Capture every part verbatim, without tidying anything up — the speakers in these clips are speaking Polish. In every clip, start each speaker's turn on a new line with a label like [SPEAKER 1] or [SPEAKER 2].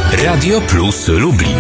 [SPEAKER 1] Radio Plus Lublin.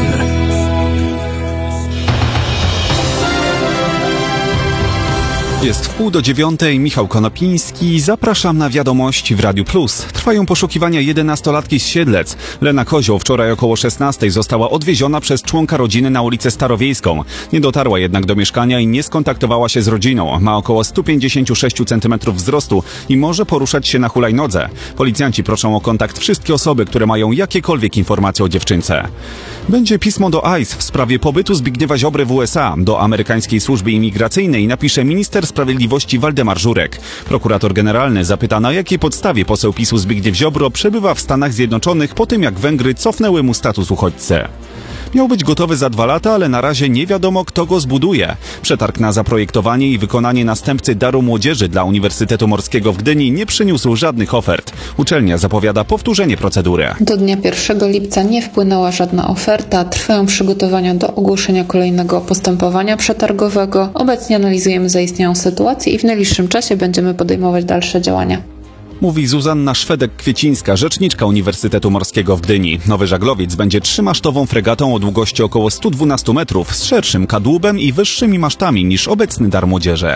[SPEAKER 2] Jest w pół do dziewiątej, Michał Konopiński. Zapraszam na wiadomości w Radiu Plus. Trwają poszukiwania jedenastolatki z Siedlec. Lena Kozioł wczoraj około szesnastej została odwieziona przez członka rodziny na ulicę Starowiejską. Nie dotarła jednak do mieszkania i nie skontaktowała się z rodziną. Ma około sto pięćdziesiąt sześć centymetrów wzrostu i może poruszać się na hulajnodze. Policjanci proszą o kontakt wszystkie osoby, które mają jakiekolwiek informacje o dziewczynce. Będzie pismo do I C E w sprawie pobytu Zbigniewa Ziobry w U S A. Do amerykańskiej służby imigracyjnej napisze minister sprawiedliwości Waldemar Żurek. Prokurator generalny zapyta, na jakiej podstawie poseł PiSu Zbigniew Ziobro przebywa w Stanach Zjednoczonych po tym, jak Węgry cofnęły mu status uchodźcy. Miał być gotowy za dwa lata, ale na razie nie wiadomo, kto go zbuduje. Przetarg na zaprojektowanie i wykonanie następcy Daru Młodzieży dla Uniwersytetu Morskiego w Gdyni nie przyniósł żadnych ofert. Uczelnia zapowiada powtórzenie procedury.
[SPEAKER 3] Do dnia pierwszego lipca nie wpłynęła żadna oferta. Trwają przygotowania do ogłoszenia kolejnego postępowania przetargowego. Obecnie analizujemy zaistniałą sytuację i w najbliższym czasie będziemy podejmować dalsze działania.
[SPEAKER 2] Mówi Zuzanna Szwedek-Kwiecińska, rzeczniczka Uniwersytetu Morskiego w Gdyni. Nowy żaglowiec będzie trzymasztową fregatą o długości około sto dwanaście metrów, z szerszym kadłubem i wyższymi masztami niż obecny Dar Młodzieży.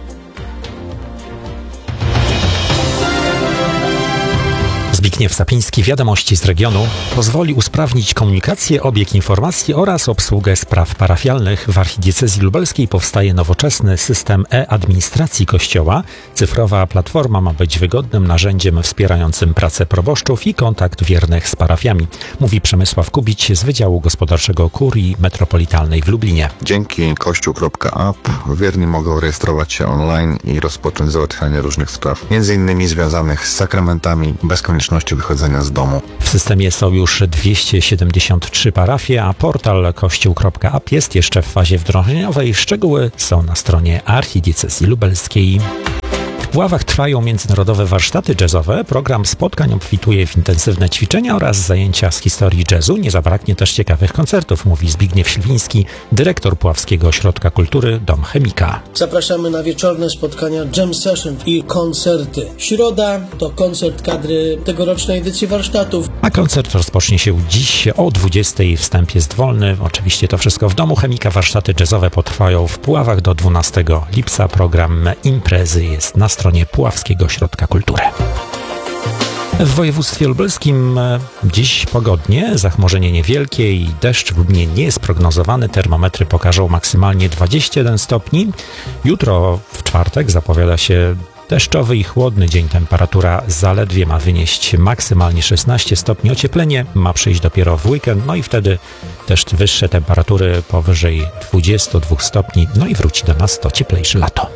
[SPEAKER 4] Zbigniew Sapiński, wiadomości z regionu, pozwoli usprawnić komunikację, obieg informacji oraz obsługę spraw parafialnych. W archidiecezji lubelskiej powstaje nowoczesny system e-administracji Kościoła. Cyfrowa platforma ma być wygodnym narzędziem wspierającym pracę proboszczów i kontakt wiernych z parafiami, mówi Przemysław Kubić z Wydziału Gospodarczego Kurii Metropolitalnej w Lublinie.
[SPEAKER 5] Dzięki kościół kropka app wierni mogą rejestrować się online i rozpocząć załatwianie różnych spraw, między innymi związanych z sakramentami, bez konieczności wychodzenia z domu.
[SPEAKER 4] W systemie są już dwieście siedemdziesiąt trzy parafie, a portal kościół kropka app jest jeszcze w fazie wdrożeniowej. Szczegóły są na stronie archidiecezji lubelskiej. W Puławach trwają międzynarodowe warsztaty jazzowe. Program spotkań obfituje w intensywne ćwiczenia oraz zajęcia z historii jazzu. Nie zabraknie też ciekawych koncertów, mówi Zbigniew Śliwiński, dyrektor Puławskiego Ośrodka Kultury Dom Chemika.
[SPEAKER 6] Zapraszamy na wieczorne spotkania jam session i koncerty. Środa to koncert kadry tegorocznej edycji warsztatów.
[SPEAKER 4] A koncert rozpocznie się dziś o dwudziestej. Wstęp jest wolny. Oczywiście to wszystko w Domu Chemika. Warsztaty jazzowe potrwają w Puławach do dwunastego lipca. Program imprezy jest na stronie Puławskiego Ośrodka Kultury. W województwie lubelskim dziś pogodnie, zachmurzenie niewielkie i deszcz w Lublinie nie jest prognozowany. Termometry pokażą maksymalnie dwadzieścia jeden stopni. Jutro w czwartek zapowiada się deszczowy i chłodny dzień. Temperatura zaledwie ma wynieść maksymalnie szesnaście stopni. Ocieplenie ma przyjść dopiero w weekend, no i wtedy też wyższe temperatury powyżej dwudziestu dwóch stopni. No i wróci do nas to cieplejsze lato.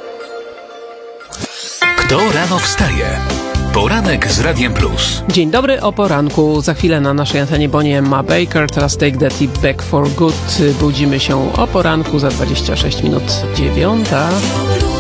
[SPEAKER 1] Kto rano wstaje? Poranek z Radiem Plus.
[SPEAKER 7] Dzień dobry, o poranku. Za chwilę na naszej antenie Bonnie M. Baker, teraz Take That i Back for Good. Budzimy się o poranku za dwadzieścia sześć minut dziewiąta.